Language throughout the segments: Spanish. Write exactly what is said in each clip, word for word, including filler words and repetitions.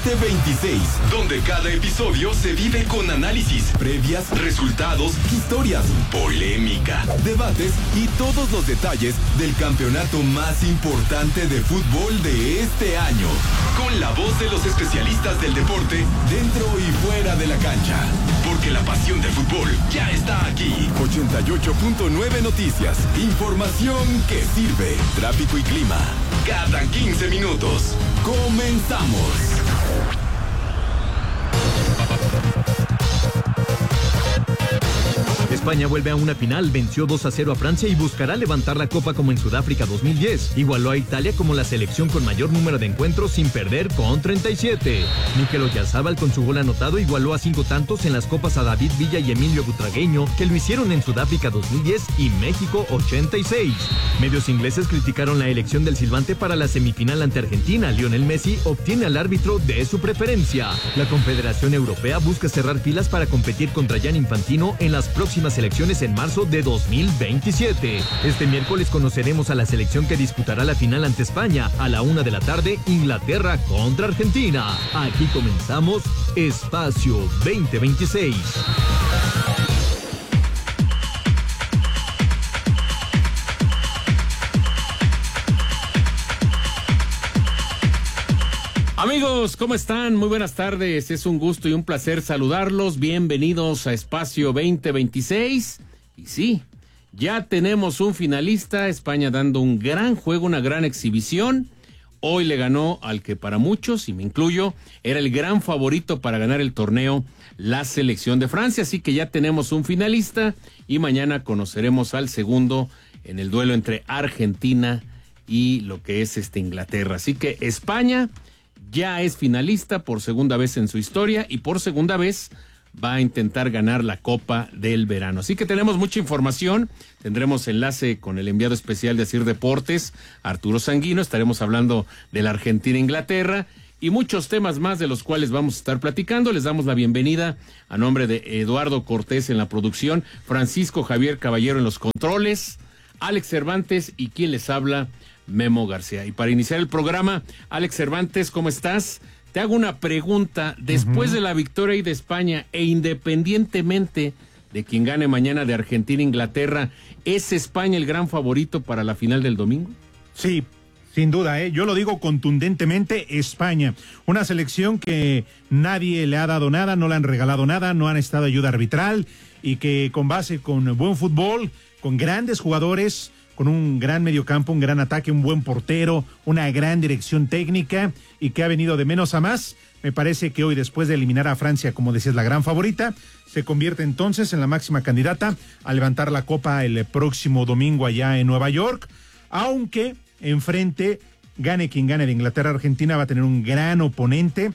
veinte veintiséis, donde cada episodio se vive con análisis, previas, resultados, historias, polémica, debates y todos los detalles del campeonato más importante de fútbol de este año. Con la voz de los especialistas del deporte dentro y fuera de la cancha. Porque la pasión del fútbol ya está aquí. ochenta y ocho punto nueve Noticias. Información que sirve. Tráfico y clima. Cada quince minutos. Comenzamos. España vuelve a una final, venció dos a cero a Francia y buscará levantar la copa como en Sudáfrica dos mil diez. Igualó a Italia como la selección con mayor número de encuentros sin perder con treinta y siete. Mikel Oyarzabal con su gol anotado igualó a cinco tantos en las copas a David Villa y Emilio Butragueño, que lo hicieron en Sudáfrica dos mil diez y México ochenta y seis. Medios ingleses criticaron la elección del silbante para la semifinal ante Argentina. Lionel Messi obtiene al árbitro de su preferencia. La Confederación Europea busca cerrar filas para competir contra Gianni Infantino en las próximas elecciones en marzo de dos mil veintisiete. Este miércoles conoceremos a la selección que disputará la final ante España. A la una de la tarde, Inglaterra contra Argentina. Aquí comenzamos Espacio veinte veintiséis. Amigos, ¿cómo están? Muy buenas tardes. Es un gusto y un placer saludarlos. Bienvenidos a Espacio veinte veintiséis. Y sí, ya tenemos un finalista. España dando un gran juego, una gran exhibición. Hoy le ganó al que para muchos, y me incluyo, era el gran favorito para ganar el torneo, la selección de Francia. Así que ya tenemos un finalista y mañana conoceremos al segundo en el duelo entre Argentina y lo que es este Inglaterra. Así que España ya es finalista por segunda vez en su historia y por segunda vez va a intentar ganar la Copa del Verano. Así que tenemos mucha información, tendremos enlace con el enviado especial de Asir Deportes, Arturo Sanguino, estaremos hablando de la Argentina-Inglaterra y muchos temas más de los cuales vamos a estar platicando. Les damos la bienvenida a nombre de Eduardo Cortés en la producción, Francisco Javier Caballero en los controles, Alex Cervantes y quien les habla, Memo García. Y para iniciar el programa, Alex Cervantes, ¿cómo estás? Te hago una pregunta. Después uh-huh. de la victoria de España e independientemente de quien gane mañana de Argentina e Inglaterra, ¿es España el gran favorito para la final del domingo? Sí, sin duda, ¿eh? Yo lo digo contundentemente, España. Una selección que nadie le ha dado nada, no le han regalado nada, no han estado ayuda arbitral y que con base con buen fútbol, con grandes jugadores, con un gran mediocampo, un gran ataque, un buen portero, una gran dirección técnica y que ha venido de menos a más. Me parece que hoy, después de eliminar a Francia, como decías, la gran favorita, se convierte entonces en la máxima candidata a levantar la copa el próximo domingo allá en Nueva York, aunque enfrente, gane quien gane de Inglaterra-Argentina, va a tener un gran oponente.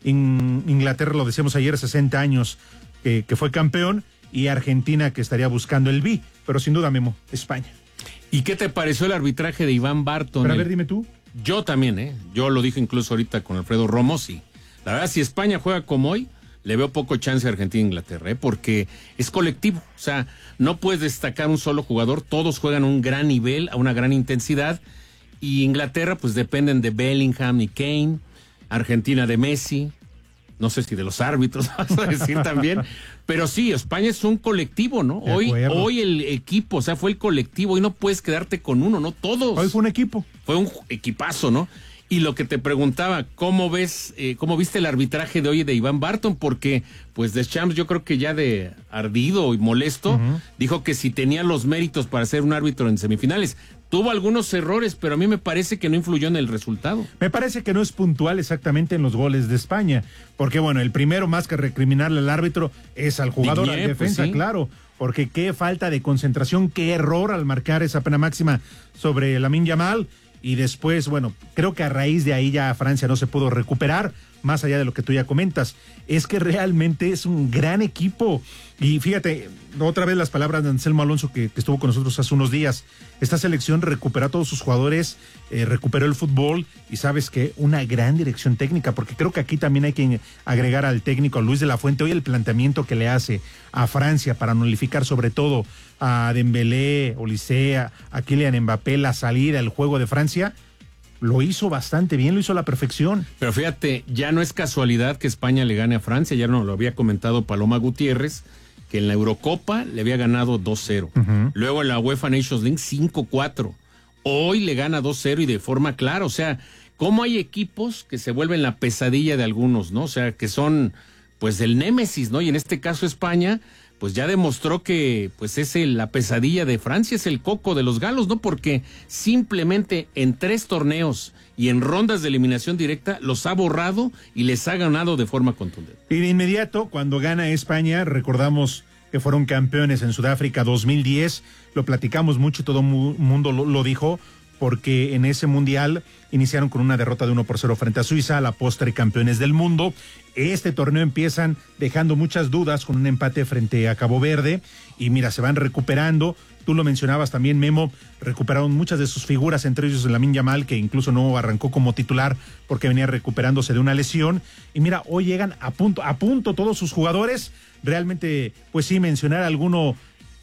En Inglaterra, lo decíamos ayer, sesenta años que, que fue campeón, y Argentina que estaría buscando el B, pero sin duda, Memo, España. ¿Y qué te pareció el arbitraje de Iván Barton? Pero a ver, dime tú. Yo también, ¿eh? Yo lo dije incluso ahorita con Alfredo Romo, sí. La verdad, si España juega como hoy, le veo poco chance a Argentina e Inglaterra, ¿eh? Porque es colectivo. O sea, no puedes destacar un solo jugador. Todos juegan a un gran nivel, a una gran intensidad. Y Inglaterra, pues dependen de Bellingham y Kane. Argentina de Messi. No sé si de los árbitros, vas a decir también. Pero sí, España es un colectivo, ¿no? Hoy, hoy el equipo, o sea, fue el colectivo y no puedes quedarte con uno, ¿no? Todos. Hoy fue un equipo. Fue un equipazo, ¿no? Y lo que te preguntaba, ¿cómo ves, eh, cómo viste el arbitraje de hoy de Iván Barton? Porque, pues, Deschamps, yo creo que ya de ardido y molesto, uh-huh. dijo que si tenía los méritos para ser un árbitro en semifinales. Tuvo algunos errores, pero a mí me parece que no influyó en el resultado. Me parece que no es puntual exactamente en los goles de España, porque bueno, el primero más que recriminarle al árbitro es al jugador, Digné, al defensa, pues sí. claro, porque qué falta de concentración, qué error al marcar esa pena máxima sobre Lamine Yamal. Y después, bueno, creo que a raíz de ahí ya Francia no se pudo recuperar, más allá de lo que tú ya comentas. Es que realmente es un gran equipo. Y fíjate, otra vez las palabras de Anselmo Alonso, que, que estuvo con nosotros hace unos días. Esta selección recuperó a todos sus jugadores, eh, recuperó el fútbol y sabes que una gran dirección técnica, porque creo que aquí también hay que agregar al técnico, a Luis de la Fuente, hoy el planteamiento que le hace a Francia para nulificar sobre todo a Dembélé, Olise, a Kylian Mbappé, la salida, el juego de Francia, lo hizo bastante bien, lo hizo a la perfección. Pero fíjate, ya no es casualidad que España le gane a Francia, ya nos lo había comentado Paloma Gutiérrez, que en la Eurocopa le había ganado dos cero. Uh-huh. Luego en la UEFA Nations League cinco cuatro. Hoy le gana dos cero y de forma clara. O sea, cómo hay equipos que se vuelven la pesadilla de algunos, ¿no? O sea, que son pues el némesis, ¿no? Y en este caso España pues ya demostró que pues es el, la pesadilla de Francia, es el coco de los galos, ¿no? Porque simplemente en tres torneos y en rondas de eliminación directa los ha borrado y les ha ganado de forma contundente. Y de inmediato, cuando gana España, recordamos que fueron campeones en Sudáfrica dos mil diez, lo platicamos mucho, todo el mundo lo, lo dijo, porque en ese mundial iniciaron con una derrota de uno por cero frente a Suiza, a la postre campeones del mundo. Este torneo empiezan dejando muchas dudas con un empate frente a Cabo Verde y mira, se van recuperando. Tú lo mencionabas también, Memo, recuperaron muchas de sus figuras, entre ellos Lamine Yamal, que incluso no arrancó como titular porque venía recuperándose de una lesión. Y mira, hoy llegan a punto, a punto todos sus jugadores. Realmente, pues sí, mencionar alguno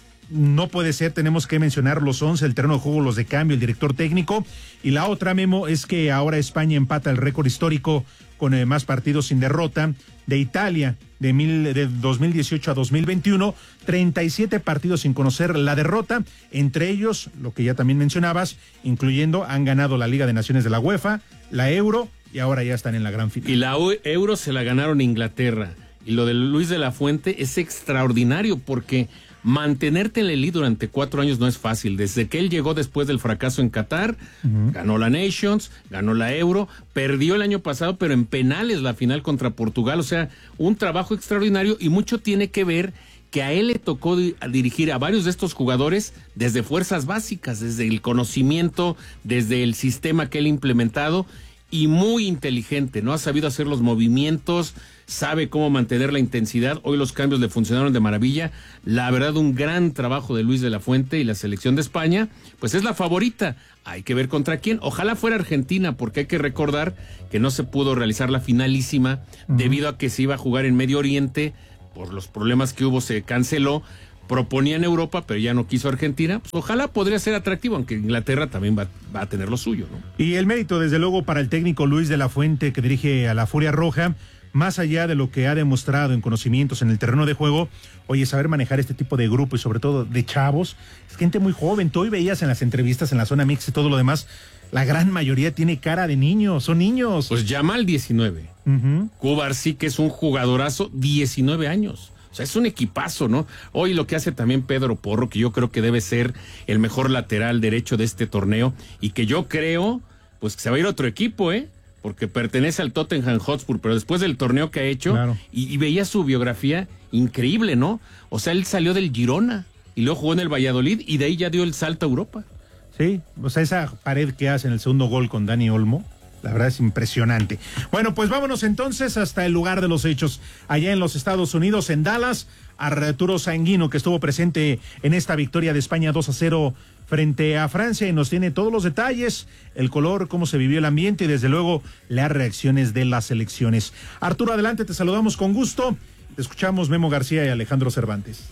no puede ser, tenemos que mencionar los once, el terreno de juego, los de cambio, el director técnico. Y la otra, Memo, es que ahora España empata el récord histórico con eh, más partidos sin derrota de Italia de, mil, de dos mil dieciocho a dos mil veintiuno, treinta y siete partidos sin conocer la derrota, entre ellos, lo que ya también mencionabas, incluyendo han ganado la Liga de Naciones de la UEFA, la Euro y ahora ya están en la gran final. Y la Euro se la ganaron Inglaterra. Y lo de Luis de la Fuente es extraordinario porque mantenerte en el lead durante cuatro años no es fácil. Desde que él llegó después del fracaso en Qatar, uh-huh. ganó la Nations, ganó la Euro, perdió el año pasado, pero en penales la final contra Portugal. O sea, un trabajo extraordinario y mucho tiene que ver que a él le tocó di- a dirigir a varios de estos jugadores desde fuerzas básicas, desde el conocimiento, desde el sistema que él ha implementado y muy inteligente, ¿no? Ha sabido hacer los movimientos, sabe cómo mantener la intensidad. Hoy los cambios le funcionaron de maravilla. La verdad, un gran trabajo de Luis de la Fuente y la selección de España, pues es la favorita. Hay que ver contra quién. Ojalá fuera Argentina, porque hay que recordar que no se pudo realizar la finalísima uh-huh. debido a que se iba a jugar en Medio Oriente. Por los problemas que hubo se canceló. Proponían Europa, pero ya no quiso Argentina. Pues ojalá podría ser atractivo, aunque Inglaterra también va, va a tener lo suyo, ¿no? Y el mérito, desde luego, para el técnico Luis de la Fuente, que dirige a la Furia Roja, más allá de lo que ha demostrado en conocimientos en el terreno de juego, oye, saber manejar este tipo de grupo y sobre todo de chavos, es gente muy joven. Tú hoy veías en las entrevistas en la zona mix y todo lo demás, la gran mayoría tiene cara de niños, son niños. Pues Yamal, diecinueve. Uh-huh. Cubarsí, que es un jugadorazo, diecinueve años. O sea, es un equipazo, ¿no? Hoy lo que hace también Pedro Porro, que yo creo que debe ser el mejor lateral derecho de este torneo y que yo creo, pues que se va a ir a otro equipo, ¿eh? Porque pertenece al Tottenham Hotspur, pero después del torneo que ha hecho, claro. y, y veía su biografía increíble, ¿no? O sea, él salió del Girona y luego jugó en el Valladolid y de ahí ya dio el salto a Europa. Sí, o sea, esa pared que hace en el segundo gol con Dani Olmo, la verdad es impresionante. Bueno, pues vámonos entonces hasta el lugar de los hechos, allá en los Estados Unidos, en Dallas, Arturo Sanguino, que estuvo presente en esta victoria de España dos a cero frente a Francia y nos tiene todos los detalles, el color, cómo se vivió el ambiente y desde luego las reacciones de las selecciones. Arturo, adelante, te saludamos con gusto. Te escuchamos, Memo García y Alejandro Cervantes.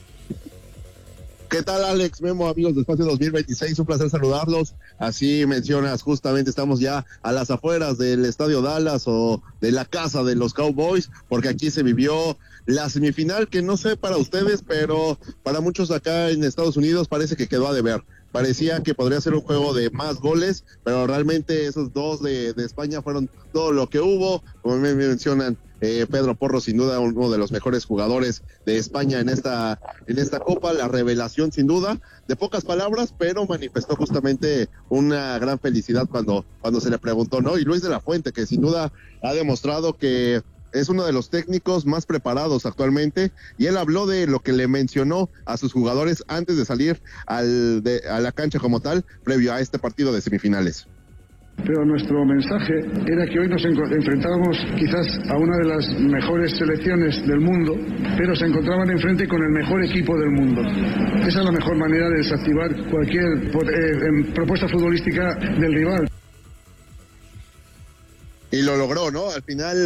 ¿Qué tal, Alex, Memo, amigos de Espacio dos mil veintiséis? Un placer saludarlos. Así mencionas, justamente estamos ya a las afueras del Estadio Dallas o de la casa de los Cowboys, porque aquí se vivió la semifinal que no sé para ustedes, pero para muchos acá en Estados Unidos parece que quedó a deber. Parecía que podría ser un juego de más goles, pero realmente esos dos de, de España fueron todo lo que hubo. Como me mencionan, eh, Pedro Porro, sin duda uno de los mejores jugadores de España en esta en esta Copa, la revelación sin duda, de pocas palabras, pero manifestó justamente una gran felicidad cuando, cuando se le preguntó, ¿no? Y Luis de la Fuente, que sin duda ha demostrado que es uno de los técnicos más preparados actualmente, y él habló de lo que le mencionó a sus jugadores antes de salir al, de, a la cancha como tal, previo a este partido de semifinales. Pero nuestro mensaje era que hoy nos enfrentábamos quizás a una de las mejores selecciones del mundo, pero se encontraban enfrente con el mejor equipo del mundo. Esa es la mejor manera de desactivar cualquier eh, propuesta futbolística del rival. Y lo logró, ¿no? Al final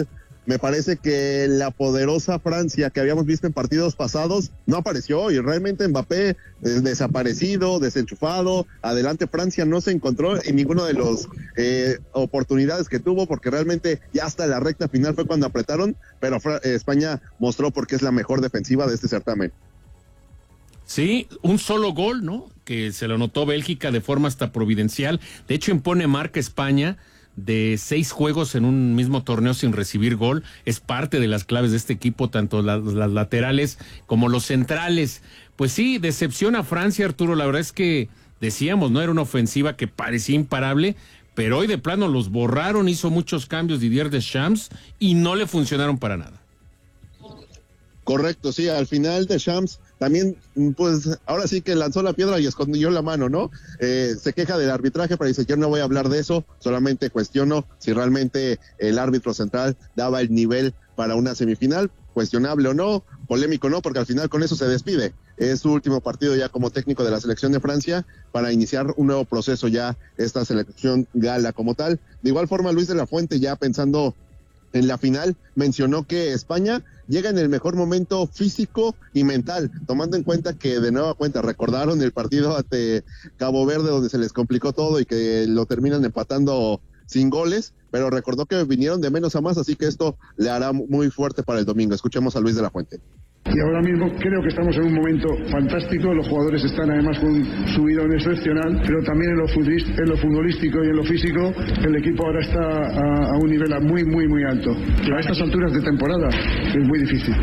me parece que la poderosa Francia que habíamos visto en partidos pasados no apareció, y realmente Mbappé eh, desaparecido, desenchufado, adelante Francia no se encontró en ninguno de los eh, oportunidades que tuvo, porque realmente ya hasta la recta final fue cuando apretaron, pero Fra- eh, España mostró por qué es la mejor defensiva de este certamen. Sí, un solo gol, ¿no? Que se lo anotó Bélgica de forma hasta providencial. De hecho, impone marca España de seis juegos en un mismo torneo sin recibir gol. Es parte de las claves de este equipo, tanto las, las laterales como los centrales. Pues sí, decepciona a Francia, Arturo. La verdad es que decíamos, ¿no? Era una ofensiva que parecía imparable, pero hoy de plano los borraron, hizo muchos cambios Didier Deschamps y no le funcionaron para nada. Correcto, sí, al final Deschamps también, pues, ahora sí que lanzó la piedra y escondió la mano, ¿no? Eh, se queja del arbitraje, pero dice, yo no voy a hablar de eso, solamente cuestiono si realmente el árbitro central daba el nivel para una semifinal, cuestionable o no, polémico no, porque al final con eso se despide. Es su último partido ya como técnico de la selección de Francia para iniciar un nuevo proceso ya, esta selección gala como tal. De igual forma, Luis de la Fuente, ya pensando en la final, mencionó que España llega en el mejor momento físico y mental, tomando en cuenta que de nueva cuenta recordaron el partido ante Cabo Verde donde se les complicó todo y que lo terminan empatando sin goles, pero recordó que vinieron de menos a más, así que esto le hará muy fuerte para el domingo. Escuchemos a Luis de la Fuente. Y ahora mismo creo que estamos en un momento fantástico, los jugadores están además con un subidón excepcional, pero también en lo, futbolístico, en lo futbolístico y en lo físico, el equipo ahora está a, a un nivel muy, muy, muy alto. A estas alturas de temporada es muy difícil.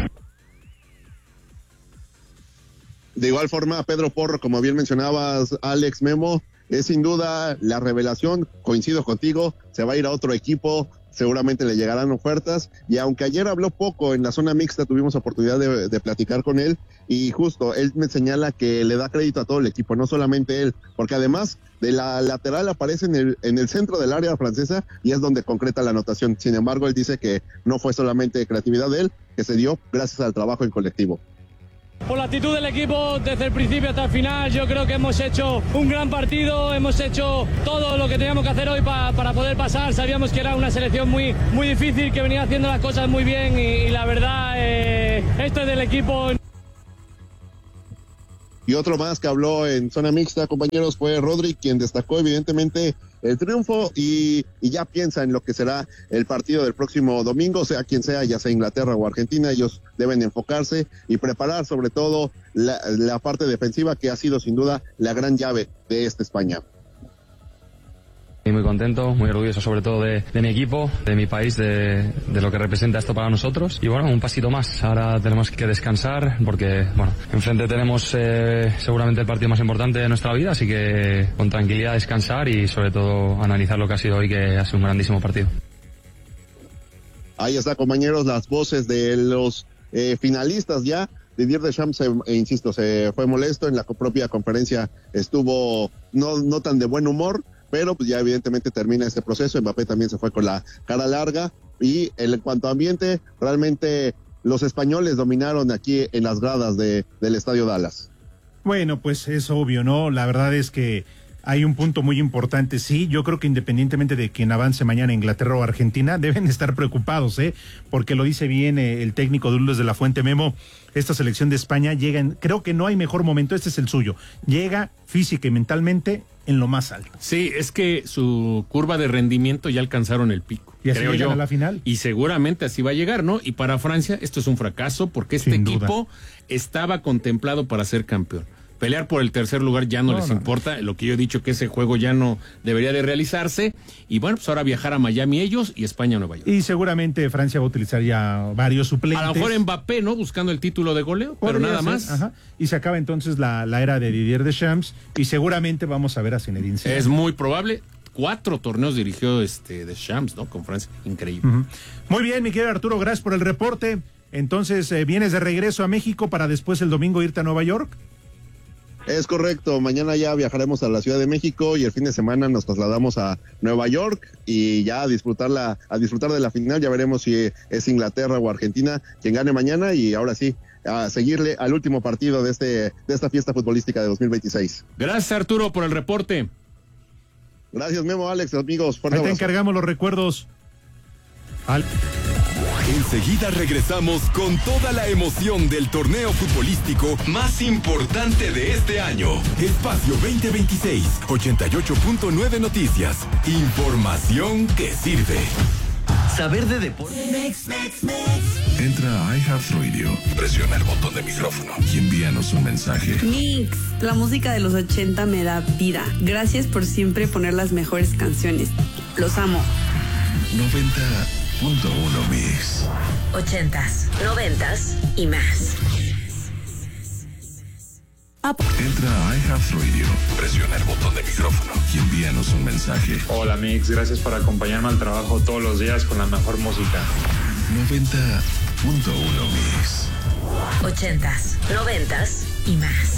De igual forma, Pedro Porro, como bien mencionabas, Alex, Memo, es sin duda la revelación, coincido contigo, se va a ir a otro equipo, seguramente le llegarán ofertas, y aunque ayer habló poco en la zona mixta, tuvimos oportunidad de, de platicar con él, y justo él me señala que le da crédito a todo el equipo, no solamente él, porque además de la lateral aparece en el, en el centro del área francesa y es donde concreta la anotación. Sin embargo, él dice que no fue solamente creatividad de él, que se dio gracias al trabajo en colectivo. Por la actitud del equipo desde el principio hasta el final, yo creo que hemos hecho un gran partido, hemos hecho todo lo que teníamos que hacer hoy pa, para poder pasar. Sabíamos que era una selección muy, muy difícil, que venía haciendo las cosas muy bien y, y la verdad, eh, esto es del equipo. Y otro más que habló en zona mixta, compañeros, fue Rodri, quien destacó evidentemente el triunfo y, y ya piensa en lo que será el partido del próximo domingo, sea quien sea, ya sea Inglaterra o Argentina. Ellos deben enfocarse y preparar sobre todo la, la parte defensiva, que ha sido sin duda la gran llave de esta España. Y muy contento, muy orgulloso sobre todo de, de mi equipo, de mi país, de, de lo que representa esto para nosotros. Y bueno, un pasito más. Ahora tenemos que descansar porque, bueno, enfrente tenemos eh, seguramente el partido más importante de nuestra vida, así que con tranquilidad descansar y sobre todo analizar lo que ha sido hoy, que ha sido un grandísimo partido. Ahí está, compañeros, las voces de los eh, finalistas ya. Didier Deschamps, eh, insisto, se fue molesto, en la propia conferencia estuvo no, no tan de buen humor, pero pues ya evidentemente termina este proceso. Mbappé también se fue con la cara larga, y en cuanto a ambiente, realmente los españoles dominaron aquí en las gradas de, del Estadio Dallas. Bueno, pues es obvio, ¿no? La verdad es que hay un punto muy importante, sí, yo creo que independientemente de quien avance mañana, Inglaterra o Argentina, deben estar preocupados, ¿eh? Porque lo dice bien eh, el técnico Luis de la Fuente, Memo, esta selección de España llega en, creo que no hay mejor momento, este es el suyo, llega física y mentalmente en lo más alto. Sí, es que su curva de rendimiento ya alcanzaron el pico. Y así creo llegan yo. a la final. Y seguramente así va a llegar, ¿no? Y para Francia esto es un fracaso porque este Sin equipo duda. estaba contemplado para ser campeón. Pelear por el tercer lugar ya no, no les no, importa, no. Lo que yo he dicho, que ese juego ya no debería de realizarse, y bueno, pues ahora viajar a Miami ellos y España a Nueva York. Y seguramente Francia va a utilizar ya varios suplentes. A lo mejor Mbappé, ¿no? Buscando el título de goleo, pero nada ser, más. Ajá. Y se acaba entonces la, la era de Didier Deschamps, y seguramente vamos a ver a Zinedine Zidane. Es muy probable. Cuatro torneos dirigió este Deschamps, ¿no? Con Francia, increíble. Uh-huh. Muy bien, mi querido Arturo, gracias por el reporte. Entonces, eh, ¿vienes de regreso a México para después el domingo irte a Nueva York? Es correcto, mañana ya viajaremos a la Ciudad de México y el fin de semana nos trasladamos a Nueva York y ya a disfrutarla, a disfrutar de la final. Ya veremos si es Inglaterra o Argentina quien gane mañana, y ahora sí, a seguirle al último partido de este de esta fiesta futbolística de dos mil veintiséis. Gracias, Arturo, por el reporte. Gracias, Memo, Alex, amigos. Ahí te encargamos los recuerdos. Al... Enseguida regresamos con toda la emoción del torneo futbolístico más importante de este año. Espacio veinte veintiséis, ochenta y ocho punto nueve Noticias. Información que sirve. Saber de deporte. Entra a iHeartRadio, presiona el botón de micrófono y envíanos un mensaje. Mix, la música de los ochenta me da vida. Gracias por siempre poner las mejores canciones. Los amo. noventa punto uno Mix. Ochentas, noventas y más. Entra a iHeartRadio, presiona el botón de micrófono y envíanos un mensaje. Hola Mix, gracias por acompañarme al trabajo todos los días con la mejor música. noventa punto uno Mix. Ochentas, noventas y más.